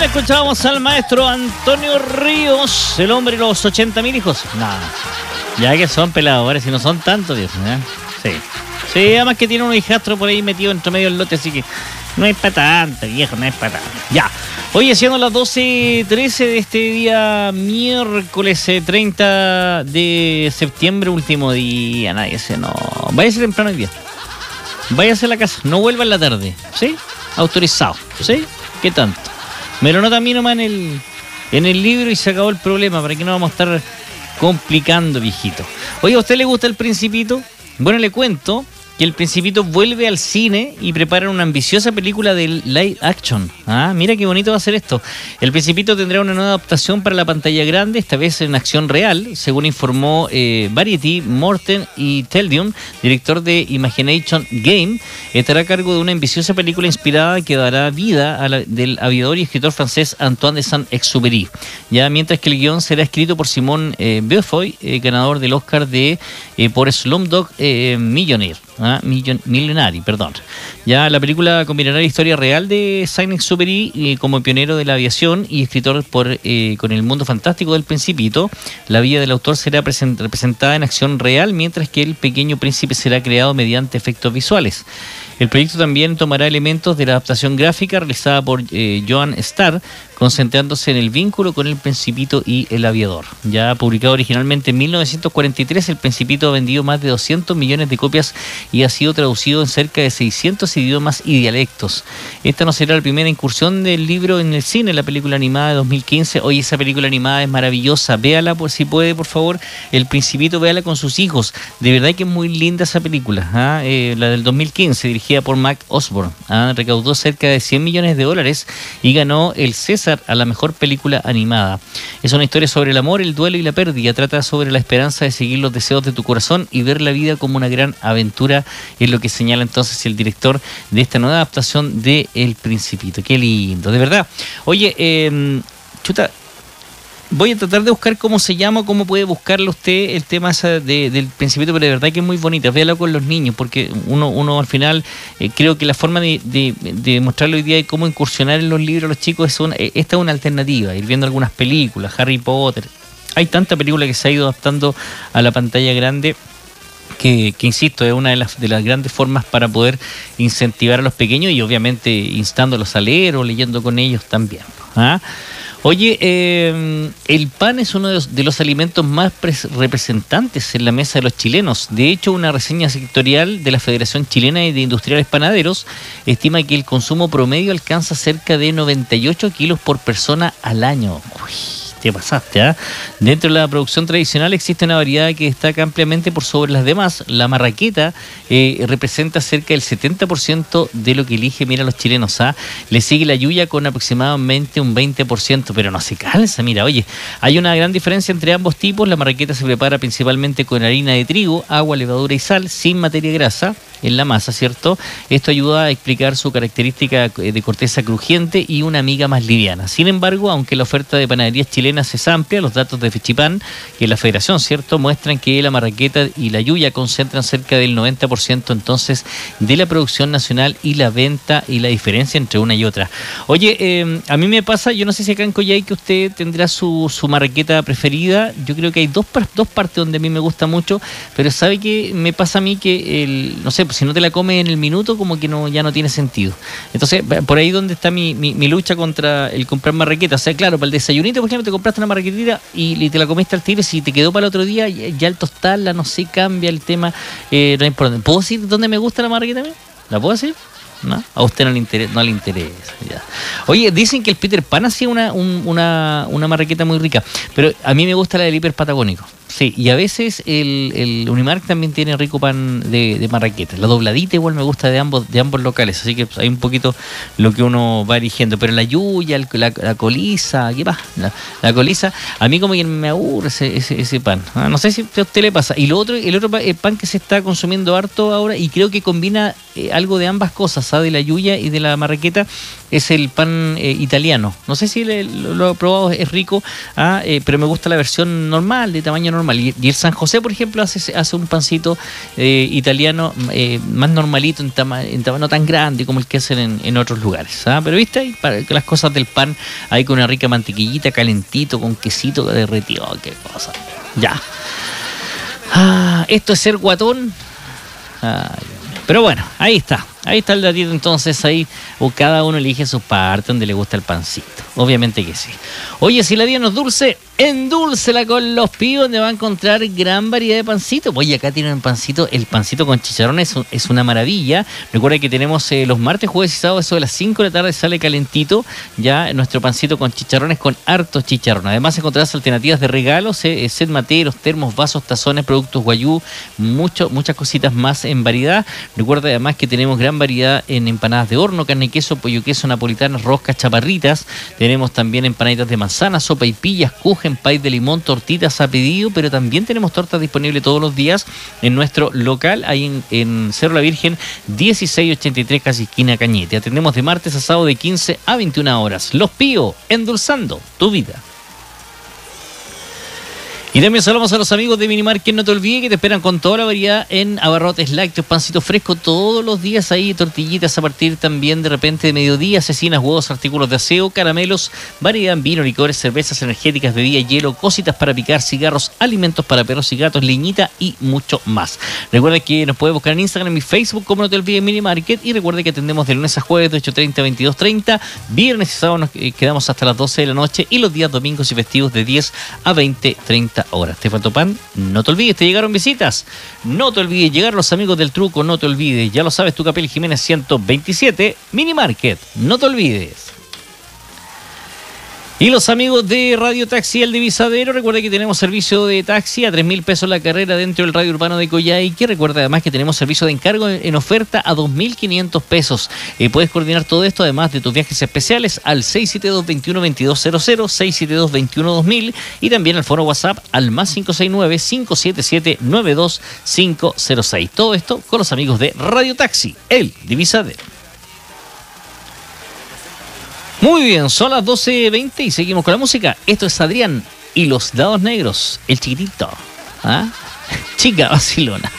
escuchábamos al maestro Antonio Ríos, el hombre de los 80.000 hijos. Nada, ya que son peladores, si no son tantos, Dios, ¿eh? Sí. Sí, además que tiene un hijastro por ahí metido entre medio del lote, así que no es para tanto, viejo, no es para tanto. Ya. Hoy siendo las 12:13 de este día miércoles 30 de septiembre, último día, nadie se no. Váyase temprano hoy día. Váyase a la casa, no vuelva en la tarde, ¿sí? Autorizado, ¿sí? ¿Qué tanto? Me lo nota a mí nomás en el libro y se acabó el problema, para que no vamos a estar complicando, viejito. Oye, ¿a usted le gusta El Principito? Bueno, le cuento que El Principito vuelve al cine y preparan una ambiciosa película de live action. Ah, mira qué bonito va a ser esto. El Principito tendrá una nueva adaptación para la pantalla grande, esta vez en acción real, según informó Variety. Morten y Teldium, director de Imagination Game, estará a cargo de una ambiciosa película inspirada que dará vida a del aviador y escritor francés Antoine de Saint-Exupéry. Ya, mientras que el guión será escrito por Simon Beaufoy, ganador del Oscar por Slumdog Millionaire. Millenary, perdón. Ya la película combinará la historia real de Saint-Exupéry como pionero de la aviación y escritor con el mundo fantástico del Principito. La vida del autor será representada en acción real, mientras que el pequeño príncipe será creado mediante efectos visuales. El proyecto también tomará elementos de la adaptación gráfica realizada por Joan Starr, concentrándose en el vínculo con El Principito y el aviador. Ya publicado originalmente en 1943, El Principito ha vendido más de 200 millones de copias y ha sido traducido en cerca de 600 idiomas y dialectos. Esta no será la primera incursión del libro en el cine, la película animada de 2015. Hoy esa película animada es maravillosa, véala si puede, por favor. El Principito, véala con sus hijos. De verdad que es muy linda esa película, la del 2015, dirigida por Mac Osborne. Recaudó cerca de $100 millones y ganó el César a la mejor película animada. Es una historia sobre el amor, el duelo y la pérdida. Trata sobre la esperanza de seguir los deseos de tu corazón y ver la vida como una gran aventura, es lo que señala entonces el director de esta nueva adaptación de El Principito. Qué lindo, de verdad. Oye, voy a tratar de buscar cómo se llama, cómo puede buscarlo usted el tema del Principito, pero de verdad que es muy bonita. Véalo con los niños, porque uno al final creo que la forma de mostrarlo hoy día y cómo incursionar en los libros a los chicos esta es una alternativa, ir viendo algunas películas, Harry Potter. Hay tanta película que se ha ido adaptando a la pantalla grande que insisto, es una de las grandes formas para poder incentivar a los pequeños y obviamente instándolos a leer o leyendo con ellos también. Oye, el pan es uno de los alimentos más representantes en la mesa de los chilenos. De hecho, una reseña sectorial de la Federación Chilena de Industriales Panaderos estima que el consumo promedio alcanza cerca de 98 kilos por persona al año. Uy, te pasaste, Dentro de la producción tradicional existe una variedad que destaca ampliamente por sobre las demás. La marraqueta representa cerca del 70% de lo que elige, mira, los chilenos, Le sigue la yuya con aproximadamente un 20%, pero no se calza, mira, oye, hay una gran diferencia entre ambos tipos. La marraqueta se prepara principalmente con harina de trigo, agua, levadura y sal, sin materia grasa en la masa, ¿cierto? Esto ayuda a explicar su característica de corteza crujiente y una miga más liviana. Sin embargo, aunque la oferta de panaderías chilenas es amplia, los datos de Fechipan, que es la federación, ¿cierto?, muestran que la marraqueta y la yuya concentran cerca del 90% entonces de la producción nacional y la venta, y la diferencia entre una y otra. Oye, a mí me pasa, yo no sé si acá en Coyhaique usted tendrá su marraqueta preferida. Yo creo que hay dos partes donde a mí me gusta mucho, pero ¿sabe qué me pasa a mí? Que no sé, si no te la comes en el minuto, como que ya no tiene sentido. Entonces, por ahí donde está mi lucha contra el comprar marraqueta. O sea, claro, para el desayunito, por ejemplo, te compraste una marraquetita y te la comiste al tiro, si te quedó para el otro día, ya al tostarla, no sé, cambia el tema. No es importante. ¿Puedo decir dónde me gusta la marraqueta a mí? ¿La puedo decir? ¿No? A usted no le interesa. Ya. Oye, dicen que el Peter Pan hacía una marraqueta muy rica, pero a mí me gusta la del Hiper Patagónico. Sí, y a veces el Unimark también tiene rico pan de marraqueta. La dobladita igual me gusta de ambos locales, así que hay un poquito lo que uno va eligiendo. Pero la yuya, la coliza, ¿qué pasa? La coliza, a mí como que me aburre ese pan. No sé si a usted le pasa. Y el otro pan que se está consumiendo harto ahora, y creo que combina algo de ambas cosas, pasada de la Yuya y de la Marraqueta, es el pan italiano. No sé si lo he probado, es rico, pero me gusta la versión normal, de tamaño normal. Y el San José, por ejemplo, hace un pancito italiano más normalito, en tamaño no tan grande como el que hacen en otros lugares. Pero viste, para las cosas del pan, hay con una rica mantequillita, calentito, con quesito derretido. Qué cosa. Ya. Esto es ser guatón. Pero bueno, ahí está el datito. Entonces ahí cada uno elige su parte donde le gusta el pancito. Obviamente que sí. Oye, si la vida no es dulce, endúlcela con Los Píos, donde va a encontrar gran variedad de pancitos. Oye, acá tienen un pancito, el pancito con chicharrones es una maravilla. Recuerda que tenemos los martes, jueves y sábados, eso de las 5 de la tarde sale calentito, ya nuestro pancito con chicharrones, con hartos chicharrones. Además encontrarás alternativas de regalos, set materos, termos, vasos, tazones, productos guayú, muchas cositas más en variedad. Recuerda además que tenemos gran variedad en empanadas de horno, carne y queso, pollo queso, napolitanas, roscas, chaparritas. Tenemos también empanaditas de manzana, sopa y pillas, kuchen, pay de limón, tortitas a pedido, pero también tenemos tortas disponibles todos los días en nuestro local, ahí en Cerro La Virgen, 1683, casi esquina Cañete. Atendemos de martes a sábado de 15 a 21 horas. Los Píos, endulzando tu vida. Y también saludamos a los amigos de Minimarket. No te olvides que te esperan con toda la variedad en abarrotes lácteos, pancito fresco todos los días ahí, tortillitas a partir también de repente de mediodía, cecinas, huevos, artículos de aseo, caramelos, variedad en vino, licores, cervezas energéticas, bebidas, hielo, cositas para picar, cigarros, alimentos para perros y gatos, leñita y mucho más. Recuerda que nos puedes buscar en Instagram y Facebook como No Te Olvides Minimarket, y recuerda que atendemos de lunes a jueves de 8:30 a 22:30, viernes y sábado nos quedamos hasta las 12 de la noche, y los días domingos y festivos de 10 a 20:30 horas. ¿Te faltó pan? No te olvides, te llegaron visitas. No te olvides, llegar los amigos del truco. No te olvides, ya lo sabes, Tucapel Jiménez 127, Minimarket. No te olvides. Y los amigos de Radio Taxi El Divisadero, recuerda que tenemos servicio de taxi a 3.000 pesos la carrera dentro del radio urbano de Coyhaique. Recuerda además que tenemos servicio de encargo en oferta a 2.500 pesos. Puedes coordinar todo esto, además de tus viajes especiales, al 672-21-2200, 672-21-2000, y también al foro WhatsApp al más 569-577-92506. Todo esto con los amigos de Radio Taxi El Divisadero. Muy bien, son las 12:20 y seguimos con la música. Esto es Adrián y los Dados Negros, el chiquitito. Chica vacilona.